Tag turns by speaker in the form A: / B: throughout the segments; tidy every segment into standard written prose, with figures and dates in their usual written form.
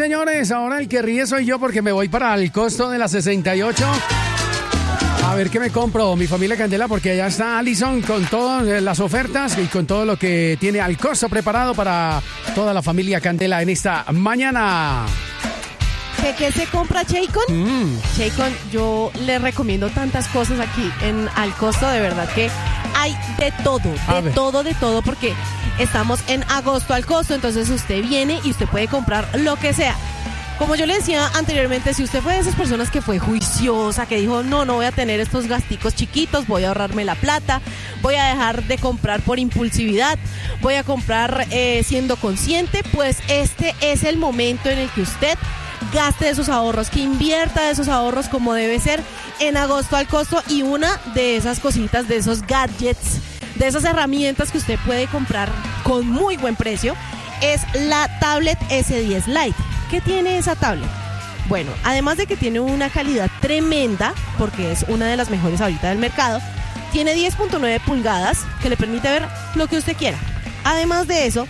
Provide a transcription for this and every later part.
A: señores, ahora el que ríe soy yo porque me voy para el costo de la 68. A ver qué me compro, mi familia Candela, porque allá está Alison con todas las ofertas y con todo lo que tiene al costo preparado para toda la familia Candela en esta mañana.
B: ¿Qué se compra Chaycon? Chaycon, yo le recomiendo tantas cosas aquí en Al Costo, de verdad que hay de todo, porque estamos en agosto al costo, entonces usted viene y usted puede comprar lo que sea. Como yo le decía anteriormente, si usted fue de esas personas que fue juiciosa, que dijo, no voy a tener estos gasticos chiquitos, voy a ahorrarme la plata, voy a dejar de comprar por impulsividad, voy a comprar siendo consciente, pues este es el momento en el que usted gaste de esos ahorros, que invierta de esos ahorros como debe ser en agosto al costo. Y una de esas cositas, de esos gadgets, de esas herramientas que usted puede comprar con muy buen precio, es la tablet S10 Lite. ¿Qué tiene esa tablet? Bueno, además de que tiene una calidad tremenda, porque es una de las mejores ahorita del mercado, tiene 10.9 pulgadas que le permite ver lo que usted quiera. Además de eso,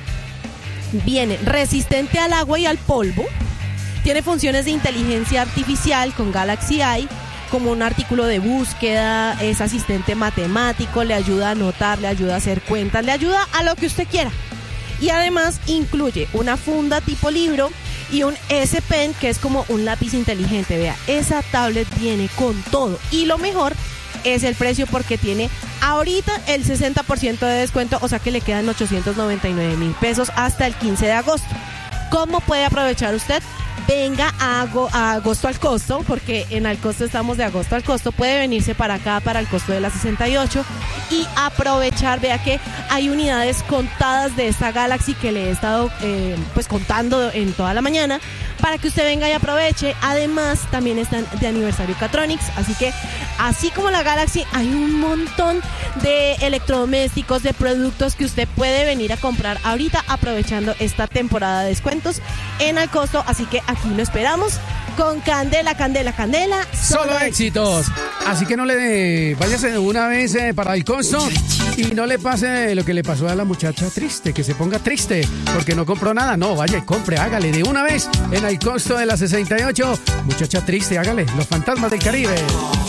B: viene resistente al agua y al polvo, tiene funciones de inteligencia artificial con Galaxy Eye, como un artículo de búsqueda, es asistente matemático, le ayuda a anotar, le ayuda a hacer cuentas, le ayuda a lo que usted quiera. Y además incluye una funda tipo libro y un S Pen, que es como un lápiz inteligente. Vea, esa tablet viene con todo. Y lo mejor es el precio, porque tiene ahorita el 60% de descuento, o sea que le quedan 899,000 pesos hasta el 15 de agosto. ¿Cómo puede aprovechar usted? Venga a agosto al costo, porque en Al Costo estamos de agosto al costo. Puede venirse para acá, para el costo de la 68, y aprovechar. Vea que hay unidades contadas de esta Galaxy que le he estado pues contando en toda la mañana, para que usted venga y aproveche. Además, también están de aniversario Catronics, así que así como la Galaxy, hay un montón de electrodomésticos, de productos que usted puede venir a comprar ahorita, aprovechando esta temporada de descuentos en Al Costo. Así que aquí lo esperamos con Candela, Candela, Candela.
A: Solo éxitos. Así que no váyase de una vez para el costo y no le pase lo que le pasó a la muchacha triste, que se ponga triste porque no compró nada. No, vaya y compre, hágale de una vez en el costo de la 68. Muchacha triste, hágale. Los Fantasmas del Caribe.